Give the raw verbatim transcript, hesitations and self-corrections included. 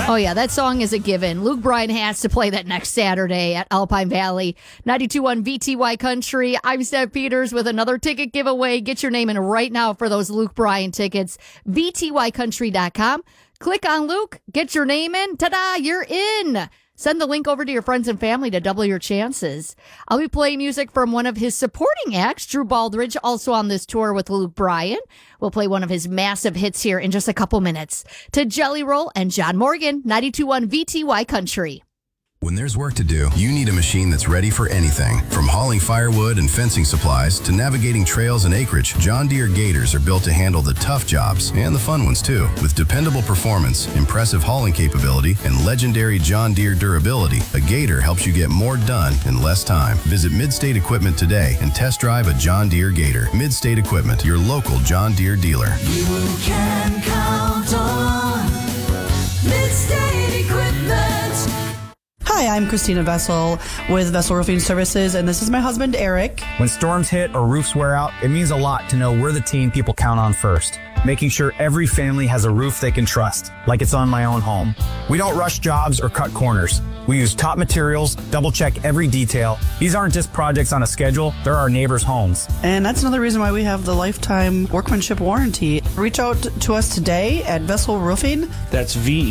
Oh, yeah, that song is a given. Luke Bryan has to play that next Saturday at Alpine Valley. ninety-two point one V T Y Country. I'm Steph Peters with another ticket giveaway. Get your name in right now for those Luke Bryan tickets. V T Y country dot com. Click on Luke. Get your name in. Ta-da! You're in. Send the link over to your friends and family to double your chances. I'll be playing music from one of his supporting acts, Drew Baldridge, also on this tour with Luke Bryan. We'll play one of his massive hits here in just a couple minutes. To Jelly Roll and John Morgan, ninety-two point one V T Y Country. When there's work to do, you need a machine that's ready for anything. From hauling firewood and fencing supplies to navigating trails and acreage, John Deere Gators are built to handle the tough jobs and the fun ones too. With dependable performance, impressive hauling capability, and legendary John Deere durability, a Gator helps you get more done in less time. Visit Midstate Equipment today and test drive a John Deere Gator. Midstate Equipment, your local John Deere dealer. You can count on Midstate Equipment. Hi, I'm Christina Vessel with Vessel Roofing Services, and this is my husband, Eric. When storms hit or roofs wear out, it means a lot to know we're the team people count on first, making sure every family has a roof they can trust, like it's on my own home. We don't rush jobs or cut corners. We use top materials, double-check every detail. These aren't just projects on a schedule, they're our neighbors' homes. And that's another reason why we have the lifetime workmanship warranty. Reach out to us today at Vessel Roofing. That's V